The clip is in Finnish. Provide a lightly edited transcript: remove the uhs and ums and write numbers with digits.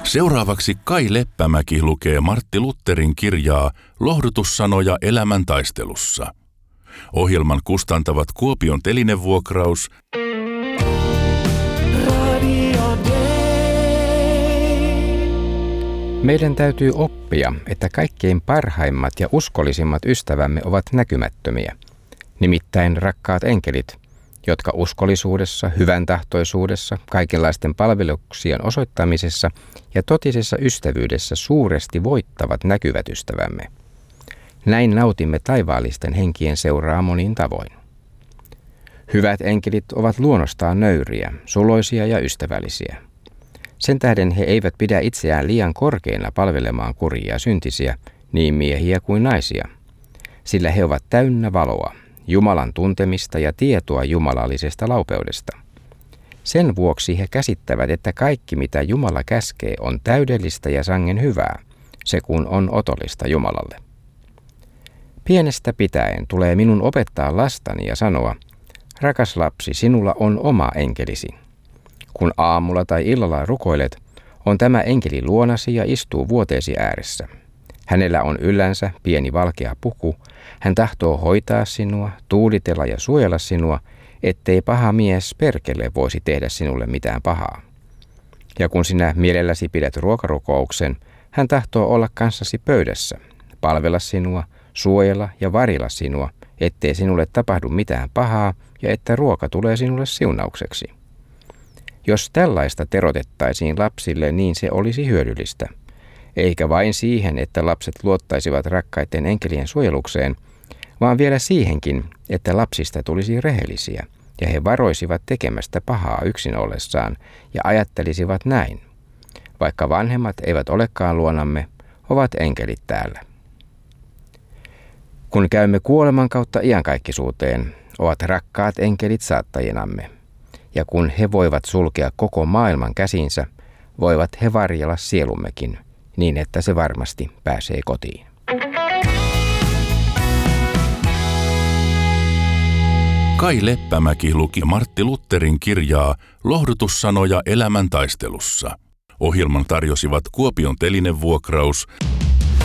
Seuraavaksi Kai Leppämäki lukee Martti Lutherin kirjaa Lohdutussanoja elämän taistelussa. Ohjelman kustantavat Kuopion telinevuokraus Meidän täytyy oppia, että kaikkein parhaimmat ja uskollisimmat ystävämme ovat näkymättömiä, nimittäin rakkaat enkelit, jotka uskollisuudessa, hyväntahtoisuudessa, kaikenlaisten palveluksien osoittamisessa ja totisessa ystävyydessä suuresti voittavat näkyvät ystävämme. Näin nautimme taivaallisten henkien seuraa monin tavoin. Hyvät enkelit ovat luonnostaan nöyriä, suloisia ja ystävällisiä. Sen tähden he eivät pidä itseään liian korkeina palvelemaan kurjia ja syntisiä, niin miehiä kuin naisia, sillä he ovat täynnä valoa, Jumalan tuntemista ja tietoa jumalallisesta laupeudesta. Sen vuoksi he käsittävät, että kaikki mitä Jumala käskee on täydellistä ja sangen hyvää, se kun on otollista Jumalalle. Pienestä pitäen tulee minun opettaa lastani ja sanoa, rakas lapsi, sinulla on oma enkelisi. Kun aamulla tai illalla rukoilet, on tämä enkeli luonasi ja istuu vuoteesi ääressä. Hänellä on yllänsä pieni valkea puku, hän tahtoo hoitaa sinua, tuuditella ja suojella sinua, ettei paha mies perkele voisi tehdä sinulle mitään pahaa. Ja kun sinä mielelläsi pidät ruokarukouksen, hän tahtoo olla kanssasi pöydässä, palvella sinua, suojella ja varjella sinua, ettei sinulle tapahdu mitään pahaa ja että ruoka tulee sinulle siunaukseksi. Jos tällaista terotettaisiin lapsille, niin se olisi hyödyllistä. Eikä vain siihen, että lapset luottaisivat rakkaiden enkelien suojelukseen, vaan vielä siihenkin, että lapsista tulisi rehellisiä, ja he varoisivat tekemästä pahaa yksin ollessaan, ja ajattelisivat näin. Vaikka vanhemmat eivät olekaan luonamme, ovat enkelit täällä. Kun käymme kuoleman kautta iankaikkisuuteen, ovat rakkaat enkelit saattajinamme. Ja kun he voivat sulkea koko maailman käsinsä, voivat he varjella sielummekin, niin että se varmasti pääsee kotiin. Kai Leppämäki luki Martti Lutherin kirjaa Lohdutussanoja elämän taistelussa. Ohjelman tarjosivat Kuopion telinevuokraus